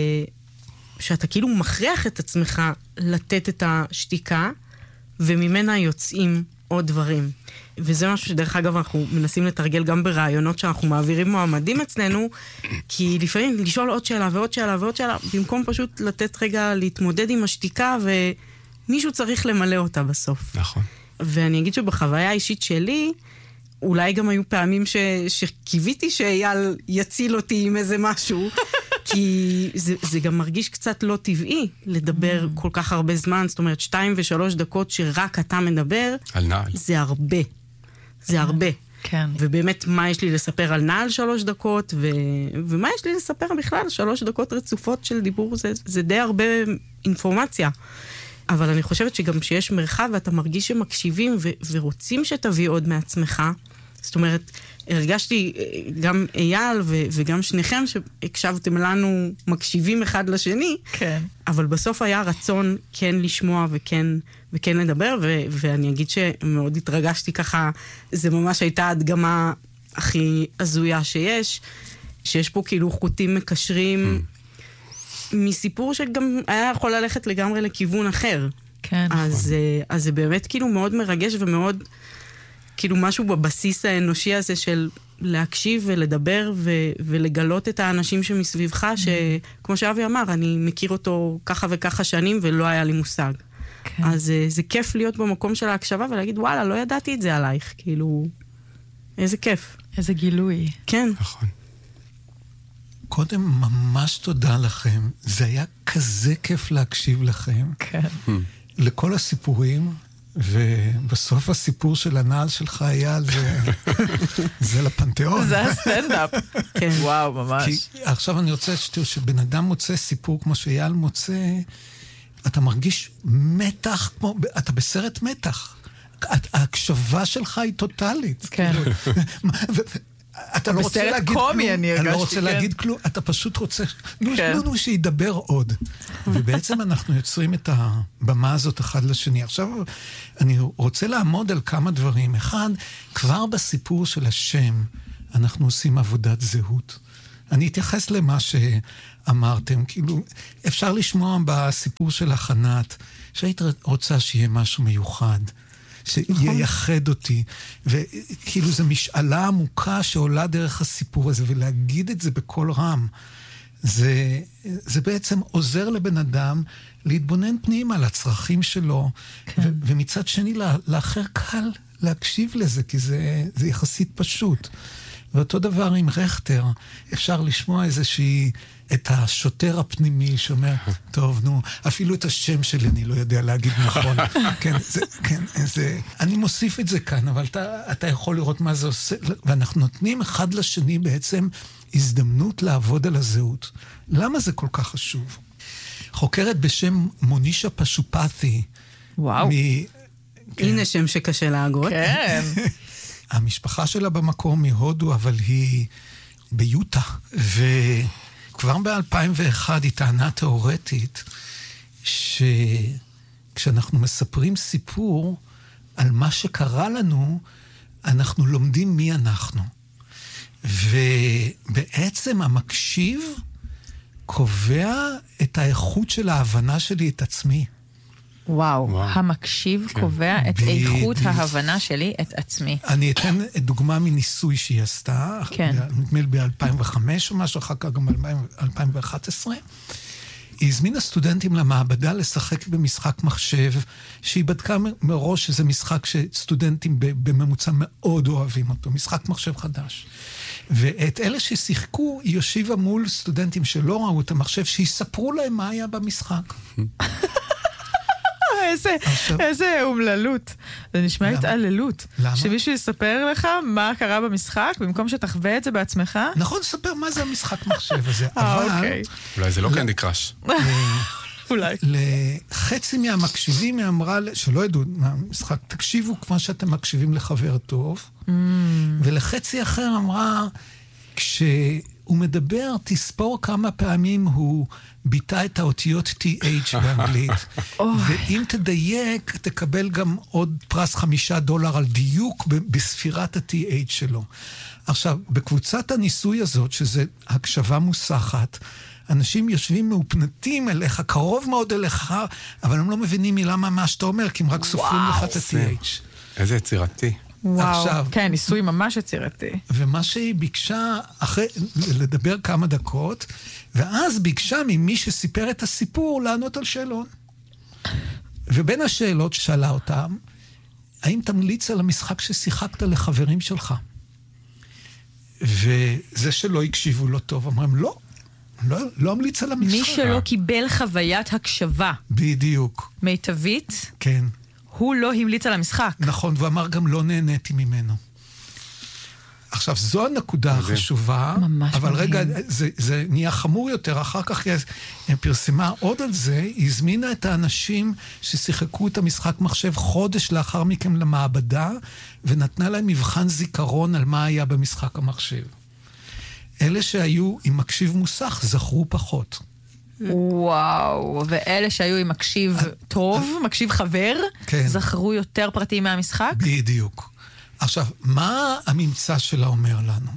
שאתה כאילו מכריח את עצמך לתת את השתיקה, וממנה יוצאים עוד דברים. וזה משהו שדרך אגב אנחנו מנסים לתרגל גם ברעיונות שאנחנו מעבירים מועמדים אצלנו, כי לפעמים לשאול עוד שאלה ועוד שאלה ועוד שאלה, במקום פשוט לתת רגע להתמודד עם השתיקה, ומישהו צריך למלא אותה בסוף. נכון. ואני אגיד שבחוויה האישית שלי, אולי גם היו פעמים ש... שקיוויתי שאייל יציל אותי עם איזה משהו, כי זה, זה גם מרגיש קצת לא טבעי לדבר mm. כל כך הרבה זמן, זאת אומרת, שתיים ושלוש דקות שרק אתה מדבר, על נעל. זה הרבה. זה הרבה. כן. ובאמת, מה יש לי לספר על נעל שלוש דקות, ו... ומה יש לי לספר בכלל? שלוש דקות רצופות של דיבור, זה, זה די הרבה אינפורמציה. אבל אני חושבת שגם שיש מרחב, ואתה מרגיש שמקשיבים ו... ורוצים שתביא עוד מעצמך, זאת אומרת, הרגשתי גם אייל ו- וגם שניכם שהקשבתם לנו מקשיבים אחד לשני, כן. אבל בסוף היה רצון כן לשמוע וכן, וכן לדבר, ו- ואני אגיד שמאוד התרגשתי ככה, זה ממש הייתה הדגמה הכי הזויה שיש, שיש פה כאילו חוטים מקשרים mm. מסיפור שגם היה יכול ללכת לגמרי לכיוון אחר. כן. אז, אז זה באמת כאילו מאוד מרגש ומאוד... כאילו משהו בבסיס האנושי הזה של להקשיב ולדבר ו- ולגלות את האנשים שמסביבך, שכמו שאבי אמר, אני מכיר אותו ככה וככה שנים ולא היה לי מושג. כן. אז זה כיף להיות במקום של ההקשבה ולהגיד, וואלה, לא ידעתי את זה עלייך, כאילו, איזה כיף. איזה גילוי. כן. נכון. קודם ממש תודה לכם, זה היה כזה כיף להקשיב לכם. כן. לכל הסיפורים, ובסוף הסיפור של הנעל שלך היה, זה, זה לפנתיאון. זה הסטנדאפ. כן, וואו, ממש. כי עכשיו אני רוצה שתראו, שבן אדם מוצא סיפור כמו שאייל מוצא, אתה מרגיש מתח, כמו, אתה בסרט מתח. ההקשבה שלך היא טוטלית. כן. אתה לא רוצה להגיד כלום, קומי, אני הרגשתי, אני לא רוצה כן. להגיד כלום, אתה פשוט רוצה, נו, כן. נו, נו, שידבר עוד. ובעצם אנחנו יוצרים את הבמה הזאת אחד לשני. עכשיו, אני רוצה לעמוד על כמה דברים. אחד, כבר בסיפור של השם, אנחנו עושים עבודת זהות. אני אתייחס למה שאמרתם, כאילו, אפשר לשמוע בסיפור של החנת, שהיית רוצה שיהיה משהו מיוחד. שייחד אותי, וכאילו זו משאלה עמוקה שעולה דרך הסיפור הזה, ולהגיד את זה בקול רם, זה, זה בעצם עוזר לבן אדם להתבונן פנימה על הצרכים שלו, כן. ו- ומצד שני לה, לאחר קל להקשיב לזה, כי זה, זה יחסית פשוט. ואותו דבר עם רכטר, אפשר לשמוע איזושהי, את השוטר הפנימי שאומר, טוב, נו, אפילו את השם שלי אני לא יודע להגיד נכון. כן, זה, כן, זה, אני מוסיף את זה כאן, אבל אתה, אתה יכול לראות מה זה עושה, ואנחנו נותנים אחד לשני בעצם הזדמנות לעבוד על הזהות. למה זה כל כך חשוב? חוקרת בשם מונישה פשופתי. וואו. מ... הנה שם שקשה להגות. כן. המשפחה שלה במקור מהודו, אבל היא ביוטה, וכבר ב-אלפיים ואחת היא טענה תיאורטית, שכשאנחנו מספרים סיפור על מה שקרה לנו, אנחנו לומדים מי אנחנו. ובעצם המקשיב קובע את האיכות של ההבנה שלי את עצמי. וואו, וואו. המקשיב כן. קובע את בדיוק. איכות ההבנה שלי את עצמי. אני אתן דוגמה מניסוי שהיא עשתה, כן. נדמה לי ב-אלפיים וחמש או משהו, אחר כך גם ב-אלפיים ואחת עשרה. היא הזמינה סטודנטים למעבדה לשחק במשחק מחשב, שהיא בדקה מראש שזה משחק שסטודנטים בממוצע מאוד אוהבים אותו, משחק מחשב חדש. ואת אלה ששיחקו, היא יושיבה מול סטודנטים שלא ראו את המחשב, שיספרו להם מה היה במשחק. איזה, איזה אומללות. זה נשמע התעללות. למה? שמישהו יספר לך מה קרה במשחק, במקום שתחווה את זה בעצמך. נכון, ספר מה זה המשחק מחשב הזה, אה, אבל אוקיי. אולי זה לא קנדי קראש. אולי. לחצי מהמקשיבים היא אמרה, שלא ידעו מהמשחק, תקשיבו כמו שאתם מקשיבים לחבר טוב, ולחצי אחר אמרה, כשהוא מדבר, תספור כמה פעמים הוא ביטא את האותיות טי אייץ' באנגלית, ואם תדייק, תקבל גם עוד פרס חמישה דולר על דיוק בספירת ה-טי אייץ' שלו. עכשיו, בקבוצת הניסוי הזאת, שזה הקשבה מוסחת, אנשים יושבים מאופנתים אליך, קרוב מאוד אליך, אבל הם לא מבינים מילה מה שאתה אומר, כי הם רק סופרים לך את ה-טי אייץ'. איזה יצירתי. וואו. עכשיו, כן, ניסוי ממש יצירתי. ומה שהיא ביקשה, אחרי, לדבר כמה דקות, ואז ביקשה ממי שסיפר את הסיפור לענות על שאלון. ובין השאלות ששאלה אותם, האם תמליץ על המשחק ששיחקת לחברים שלך? וזה שלא הקשיבו לו טוב, אמרם, לא, לא, לא המליץ על המשחק. מי שלא קיבל חוויית הקשבה בדיוק. מיטבית, כן. הוא לא המליץ על המשחק. נכון, ואמר גם לא נהניתי ממנו. עכשיו, זו הנקודה החשובה, ממש אבל מדהים. רגע, זה, זה נהיה חמור יותר, אחר כך היא פרסמה עוד על זה, היא הזמינה את האנשים ששיחקו את המשחק מחשב חודש לאחר מכן למעבדה, ונתנה להם מבחן זיכרון על מה היה במשחק המחשב. אלה שהיו עם מקשיב מוסך זכרו פחות. וואו, ואלה שהיו עם מקשיב טוב, מקשיב חבר, כן. זכרו יותר פרטים מהמשחק? בדיוק. עכשיו, מה הממצא שלה אומר לנו?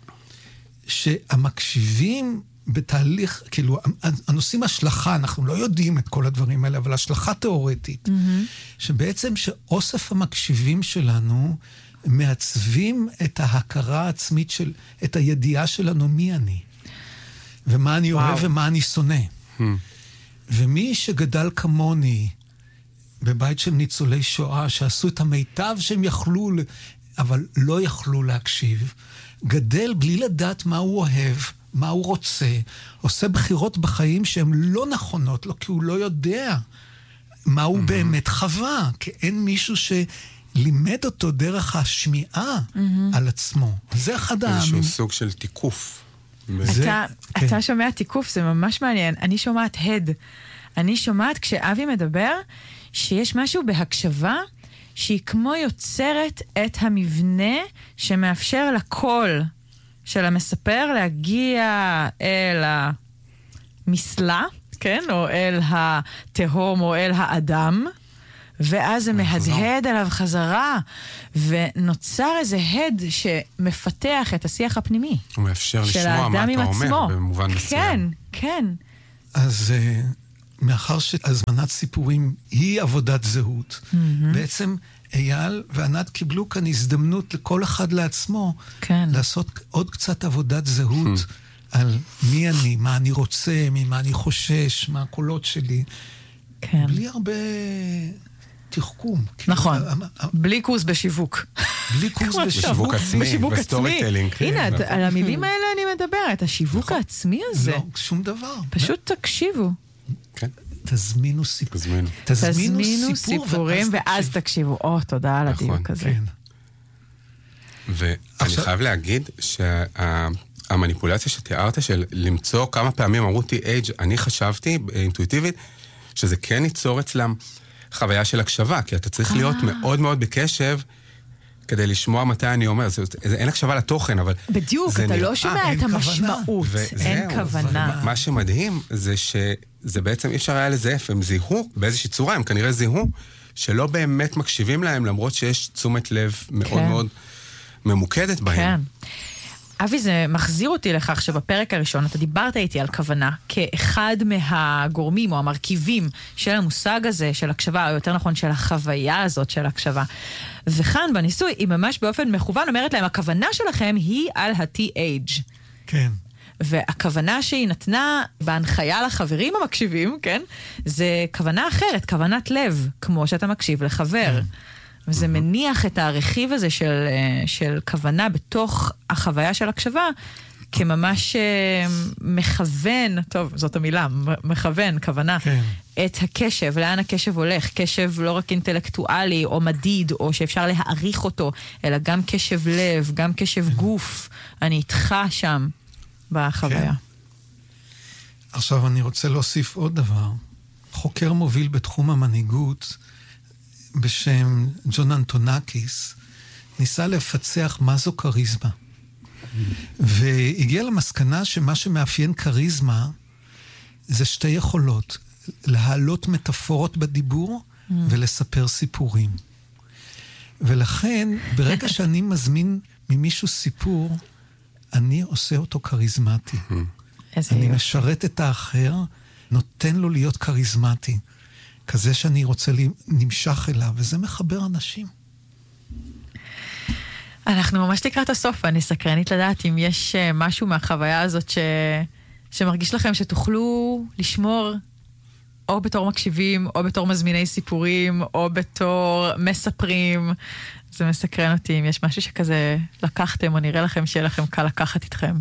שהמקשיבים בתהליך, כאילו, הנושאים השלכה, אנחנו לא יודעים את כל הדברים האלה, אבל השלכה תיאורטית, שבעצם שאוסף המקשיבים שלנו מעצבים את ההכרה העצמית של, את הידיעה שלנו מי אני, ומה אני אוהב ומה אני שונא. ומי שגדל כמוני, בבית של ניצולי שואה, שעשו את המיטב שהם יכלו, אבל לא יכלו להקשיב, גדל בלי לדעת מה הוא אוהב, מה הוא רוצה, עושה בחירות בחיים שהן לא נכונות לו, כי הוא לא יודע מה הוא mm-hmm. באמת חווה, כי אין מישהו שלימד אותו דרך השמיעה mm-hmm. על עצמו. זה אחד העמים. איזשהו סוג של תיקוף. זה, אתה, כן. אתה שומע תיקוף, זה ממש מעניין. אני שומעת הד. אני שומעת כשאבי מדבר שיש משהו בהקשבה שהיא כמו יוצרת את המבנה שמאפשר לקול של המספר להגיע אל המסלה, כן? או אל התהום או אל האדם, ואז זה מהדהד עליו חזרה, ונוצר איזה הד שמפתח את השיח הפנימי. הוא מאפשר לשמוע מה אתה אומר במובן מסוים. כן, כן. אז מאחר שהזמנת סיפורים היא עבודת זהות, mm-hmm. בעצם אייל וענת קיבלו כאן הזדמנות לכל אחד לעצמו, כן. לעשות עוד קצת עבודת זהות mm-hmm. על מי אני, מה אני רוצה, ממה אני חושש, מה הקולות שלי. כן. בלי הרבה תחכום. נכון, בלי קורס בשיווק. בלי קורס בשיווק עצמי, בסטורי טלינג. הנה, על המילים האלה אני מדברת, השיווק העצמי הזה. לא, שום דבר. פשוט תקשיבו. כן. תזמינו סיפור. תזמינו. תזמינו סיפורים ואז תקשיבו. או, תודה על הדיוק הזה. ואני חייב להגיד שהמניפולציה שתיארת של למצוא כמה פעמים אמרו טי אייג' אני חשבתי אינטואיטיבית שזה כן ייצור אצלם חוויה של הקשבה, כי אתה צריך להיות מאוד מאוד בקשב כדי לשמוע מתי אני אומר. אין הקשבה לתוכן, אבל... בדיוק, אתה לא שומע את המשמעות. אין כוונה. מה שמדהים זה שזה בעצם אי אפשר היה לזייף. הם זיהו באיזושהי צורה, הם כנראה זיהו שלא באמת מקשיבים להם, למרות שיש תשומת לב מאוד מאוד ממוקדת בהם. כן. אבי, זה מחזיר אותי לכך שבפרק הראשון אתה דיברת איתי על כוונה כאחד מהגורמים או המרכיבים של המושג הזה של הקשבה, או יותר נכון של החוויה הזאת של הקשבה. וכאן בניסוי היא ממש באופן מכוון אומרת להם, הכוונה שלכם היא על ה-טי אייץ'. כן. והכוונה שהיא נתנה בהנחיה לחברים המקשיבים, כן? זה כוונה אחרת, כוונת לב, כמו שאתה מקשיב לחבר. כן. וזה מניח את הרכיב הזה של, של כוונה בתוך החוויה של הקשבה, כממש מכוון, טוב, זאת המילה, מכוון, כוונה, כן. את הקשב, לאן הקשב הולך, קשב לא רק אינטלקטואלי או מדיד, או שאפשר להעריך אותו, אלא גם קשב לב, גם קשב גוף, אני איתך שם בחוויה. כן. עכשיו אני רוצה להוסיף עוד דבר. חוקר מוביל בתחום המנהיגות, בשם ג'ון אנטונקיס, ניסה לפצח מה זו קריזמה. והגיע למסקנה שמה שמאפיין קריזמה זה שתי יכולות, להעלות מטאפורות בדיבור ולספר סיפורים. ולכן, ברגע שאני מזמין ממישהו סיפור, אני עושה אותו קריזמטי. אני משרת את האחר, נותן לו להיות קריזמטי. כזה שאני רוצה נמשך אליו, וזה מחבר אנשים. אנחנו ממש לקראת הסוף, אני סקרנית לדעת אם יש משהו מהחוויה הזאת ש... שמרגיש לכם שתוכלו לשמור או בתור מקשיבים, או בתור מזמיני סיפורים, או בתור מספרים. זה מסקרן אותי אם יש משהו שכזה לקחתם, או נראה לכם שיהיה לכם קל לקחת איתכם.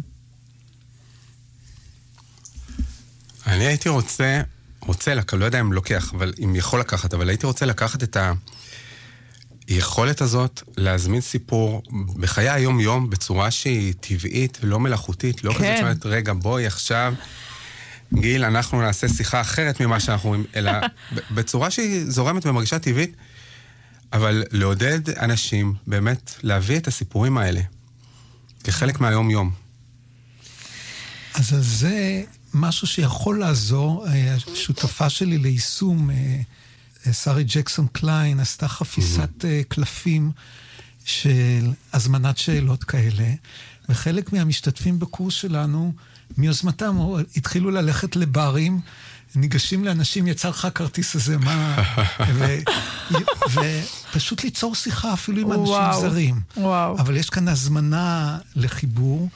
אני הייתי רוצה... רוצה, לא יודע אם לוקח, אבל אם יכול לקחת, אבל הייתי רוצה לקחת את היכולת הזאת להזמין סיפור בחיי היום-יום בצורה שהיא טבעית, לא מלאכותית, לא כזה שומעת, רגע, בואי עכשיו, גיל, אנחנו נעשה שיחה אחרת ממה שאנחנו רואים, אלא בצורה שהיא זורמת ומרגישה טבעית, אבל לעודד אנשים באמת להביא את הסיפורים האלה כחלק מהיום-יום. אז זה... משהו שיכול לעזור, השותפה שלי ליישום, שרי ג'קסון קליין, עשתה חפיסת קלפים של הזמנת שאלות כאלה, וחלק מהמשתתפים בקורס שלנו, מיוזמתם, התחילו ללכת לברים, ניגשים לאנשים, יצא לך הכרטיס הזה, מה... ופשוט ליצור שיחה אפילו עם אנשים זרים. אבל יש כאן הזמנה לחיבור,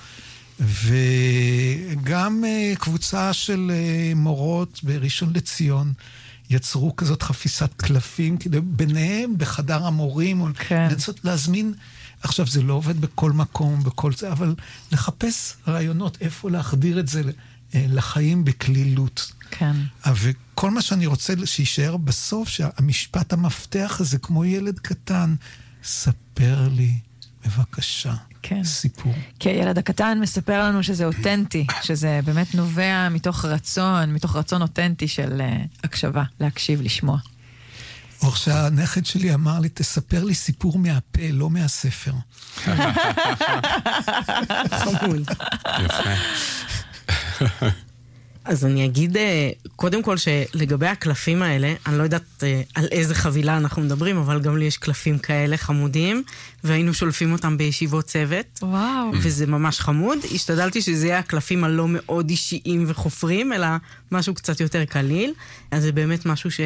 וגם קבוצה של מורות בראשון לציון יצרו כזאת חפיסת קלפים, כדי ביניהם בחדר המורים, כן. לנסות להזמין, עכשיו זה לא עובד בכל מקום, בכל זה, אבל לחפש רעיונות, איפה להחדיר את זה לחיים בכלילות. כן. וכל מה שאני רוצה שישאר בסוף, שהמשפט המפתח הזה, כמו ילד קטן, ספר לי, בבקשה, כן. סיפור. כי הילד הקטן מספר לנו שזה אותנטי, שזה באמת נובע מתוך רצון, מתוך רצון אותנטי של uh, הקשבה, להקשיב, לשמוע. או שהנכד שלי אמר לי, תספר לי סיפור מהפה, לא מהספר. חמוד. יפה. אז אני אגיד, קודם כל שלגבי הקלפים האלה, אני לא יודעת על איזה חבילה אנחנו מדברים, אבל גם לי יש קלפים כאלה חמודים, והיינו שולפים אותם בישיבות צוות. וואו. וזה ממש חמוד. השתדלתי שזה יהיה הקלפים הלא מאוד אישיים וחופרים, אלא משהו קצת יותר קליל. אז זה באמת משהו ש...